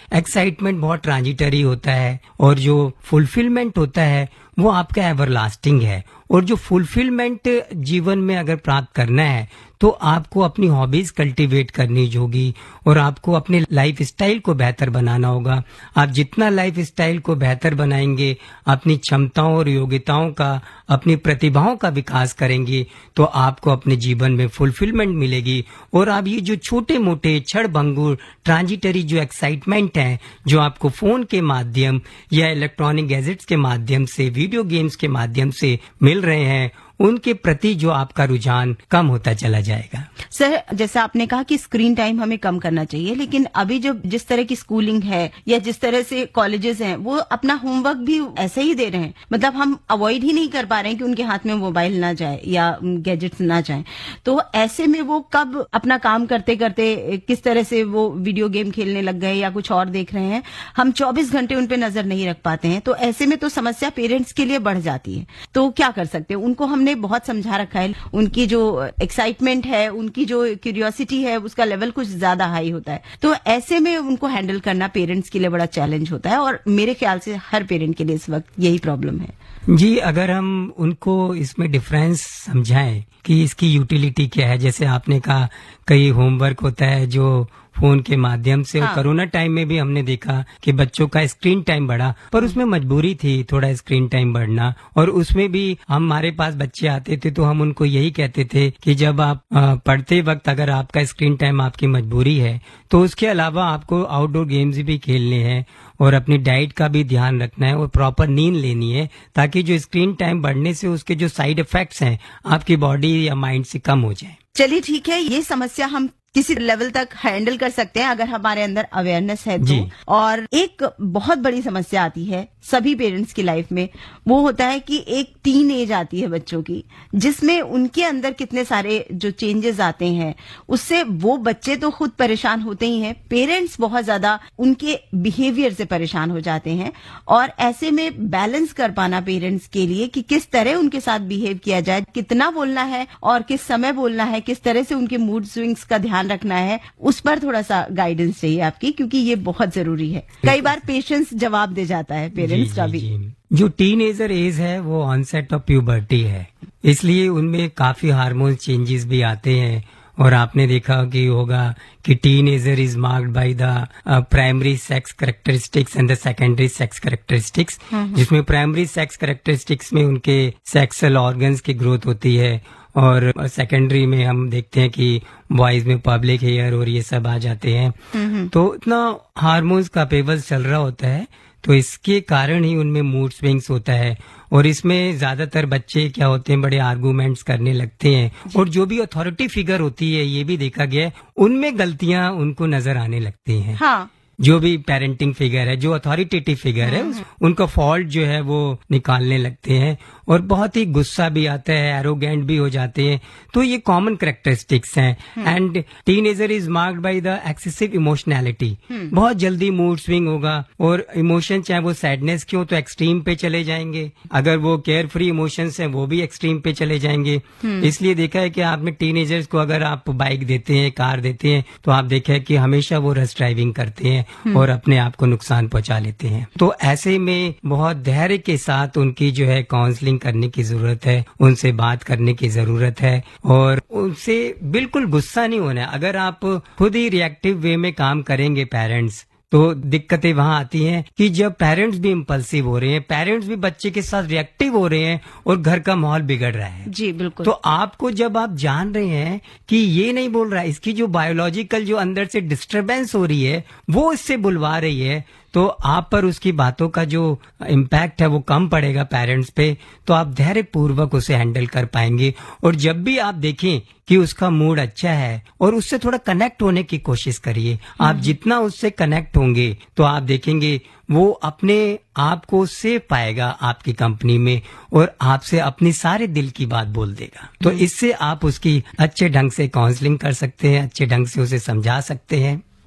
Excitement बहुत transitory होता है और जो फुलफिलमेंट होता है वो आपका एवरलास्टिंग है। और जो फुलफिलमेंट जीवन में अगर प्राप्त करना है तो आपको अपनी हॉबीज कल्टीवेट करनी होगी और आपको अपने लाइफ स्टाइल को बेहतर बनाना होगा। आप जितना लाइफ स्टाइल को बेहतर बनाएंगे, अपनी क्षमताओं और योग्यताओं का, अपनी प्रतिभाओं का विकास करेंगे तो आपको अपने जीवन में फुलफिलमेंट मिलेगी। और आप ये जो छोटे मोटे क्षणभंगुर ट्रांजिटरी जो एक्साइटमेंट हैं जो आपको फोन के माध्यम या इलेक्ट्रॉनिक गैजेट्स के माध्यम से, वीडियो गेम्स के माध्यम से मिल रहे हैं, उनके प्रति जो आपका रुझान कम होता चला जाएगा। सर, जैसा आपने कहा कि स्क्रीन टाइम हमें कम करना चाहिए, लेकिन अभी जो जिस तरह की स्कूलिंग है या जिस तरह से कॉलेजेस हैं वो अपना होमवर्क भी ऐसे ही दे रहे हैं। मतलब हम अवॉइड ही नहीं कर पा रहे हैं कि उनके हाथ में मोबाइल ना जाए या गैजेट्स ना जाए। तो ऐसे में वो कब अपना काम करते करते किस तरह से वो वीडियो गेम खेलने लग गए या कुछ और देख रहे हैं, हम 24 घंटे उन पे नजर नहीं रख पाते हैं। तो ऐसे में तो समस्या पेरेंट्स के लिए बढ़ जाती है। तो क्या कर सकते हैं? उनको हमने बहुत समझा रखा है, उनकी जो एक्साइटमेंट है, उनकी जो क्यूरियोसिटी है, उसका लेवल कुछ ज्यादा हाई होता है। तो ऐसे में उनको हैंडल करना पेरेंट्स के लिए बड़ा चैलेंज होता है और मेरे ख्याल से हर पेरेंट के लिए इस वक्त यही प्रॉब्लम है। जी, अगर हम उनको इसमें डिफरेंस समझाएं कि इसकी यूटिलिटी क्या है, जैसे आपने कहा कई होमवर्क होता है जो फोन के माध्यम से। हाँ। और कोरोना टाइम में भी हमने देखा कि बच्चों का स्क्रीन टाइम बढ़ा, पर उसमें मजबूरी थी थोड़ा स्क्रीन टाइम बढ़ना। और उसमें भी हमारे पास बच्चे आते थे तो हम उनको यही कहते थे कि जब आप पढ़ते वक्त अगर आपका स्क्रीन टाइम आपकी मजबूरी है तो उसके अलावा आपको आउटडोर गेम्स भी खेलने हैं और अपनी डाइट का भी ध्यान रखना है और प्रॉपर नींद लेनी है, ताकि जो स्क्रीन टाइम बढ़ने से उसके जो साइड इफेक्ट्स हैं आपकी बॉडी या माइंड से कम हो जाए। चलिए ठीक है, ये समस्या हम किसी लेवल तक हैंडल कर सकते हैं अगर हमारे अंदर अवेयरनेस है तो। और एक बहुत बड़ी समस्या आती है सभी पेरेंट्स की लाइफ में, वो होता है कि एक टीन एज आती है बच्चों की, जिसमें उनके अंदर कितने सारे जो चेंजेस आते हैं, उससे वो बच्चे तो खुद परेशान होते ही हैं, पेरेंट्स बहुत ज्यादा उनके बिहेवियर से परेशान हो जाते हैं। और ऐसे में बैलेंस कर पाना पेरेंट्स के लिए कि किस तरह उनके साथ बिहेव किया जाए, कितना बोलना है और किस समय बोलना है, किस तरह से उनके मूड स्विंग्स का ध्यान रखना है, उस पर थोड़ा सा गाइडेंस चाहिए आपकी, क्योंकि ये बहुत जरूरी है। कई बार पेशेंस जवाब दे जाता है पेरेंट्स का भी। जो टीनेजर एज है वो ऑनसेट ऑफ प्यूबर्टी है, इसलिए उनमें काफी हार्मोन चेंजेस भी आते हैं। और आपने देखा कि होगा कि teenager is marked by the primary sex characteristics and the secondary sex characteristics, जिसमें प्राइमरी सेक्स कैरेक्टरिस्टिक्स में उनके सेक्सुअल ऑर्गन्स की ग्रोथ होती है और सेकेंडरी में हम देखते हैं कि बॉयज में पब्लिक हेयर और ये सब आ जाते हैं। तो इतना हार्मोन्स का पेवल्स चल रहा होता है, तो इसके कारण ही उनमें मूड स्विंग्स होता है। और इसमें ज्यादातर बच्चे क्या होते हैं, बड़े आर्गुमेंट्स करने लगते हैं और जो भी अथॉरिटी फिगर होती है, ये भी देखा गया है, उनमें गलतियां उनको नजर आने लगती हैं। हाँ। जो भी पेरेंटिंग फिगर है, जो अथॉरिटेटिव फिगर है, उनका फॉल्ट जो है वो निकालने लगते हैं और बहुत ही गुस्सा भी आता है, एरोगेंट भी हो जाते हैं। तो ये कॉमन कैरेक्टरिस्टिक्स हैं। And teenager is marked by the excessive emotionality, बहुत जल्दी मूड स्विंग होगा और इमोशन चाहे वो सैडनेस के हो तो एक्सट्रीम पे चले जाएंगे, अगर वो केयर फ्री इमोशंस हैं वो भी एक्सट्रीम पे चले जाएंगे। इसलिए देखा है कि आपने टीनेजर्स को अगर आप बाइक देते हैं, कार देते हैं, तो आप देखा है कि हमेशा वो रश ड्राइविंग करते हैं और अपने आप को नुकसान पहुंचा लेते हैं। तो ऐसे में बहुत धैर्य के साथ उनकी जो है काउंसलिंग करने की जरूरत है, उनसे बात करने की जरूरत है और उनसे बिल्कुल गुस्सा नहीं होना है। अगर आप खुद ही रिएक्टिव वे में काम करेंगे पेरेंट्स, तो दिक्कतें वहां आती हैं कि जब पेरेंट्स भी इम्पल्सिव हो रहे हैं, पेरेंट्स भी बच्चे के साथ रिएक्टिव हो रहे हैं और घर का माहौल बिगड़ रहा है। जी बिल्कुल। तो आपको जब आप जान रहे हैं कि ये नहीं बोल रहा है, इसकी जो बायोलॉजिकल जो अंदर से डिस्टरबेंस हो रही है वो इससे बुलवा रही है, तो आप पर उसकी बातों का जो इम्पैक्ट है वो कम पड़ेगा पेरेंट्स पे, तो आप धैर्य पूर्वक उसे हैंडल कर पाएंगे। और जब भी आप देखें कि उसका मूड अच्छा है और उससे थोड़ा कनेक्ट होने की कोशिश करिए। आप जितना उससे कनेक्ट होंगे तो आप देखेंगे वो अपने आप को सेव पाएगा आपकी कंपनी में और आपसे अपनी सारे दिल की बात बोल देगा। तो इससे आप उसकी अच्छे ढंग से काउंसलिंग कर सकते हैं, अच्छे ढंग से उसे समझा सकते हैं।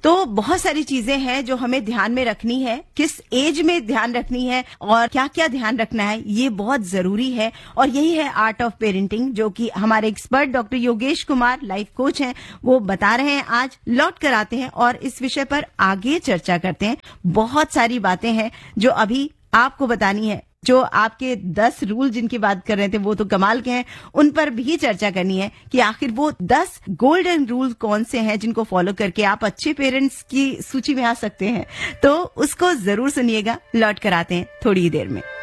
तो बहुत सारी चीजें हैं जो हमें ध्यान में रखनी है, किस एज में ध्यान रखनी है और क्या क्या ध्यान रखना है, ये बहुत जरूरी है। और यही है आर्ट ऑफ पेरेंटिंग, जो कि हमारे expert doctor Yogesh Kumar, life coach हैं, वो बता रहे हैं। आज लौट कर आते हैं और इस विषय पर आगे चर्चा करते हैं। बहुत सारी बातें हैं जो अभी आपको बतानी है। जो आपके 10 रूल जिनकी बात कर रहे थे वो तो कमाल के हैं, उन पर भी चर्चा करनी है कि आखिर वो 10 गोल्डन रूल कौन से हैं जिनको फॉलो करके आप अच्छे पेरेंट्स की सूची में आ सकते हैं। तो उसको जरूर सुनिएगा। लौट कर आते हैं थोड़ी ही देर में।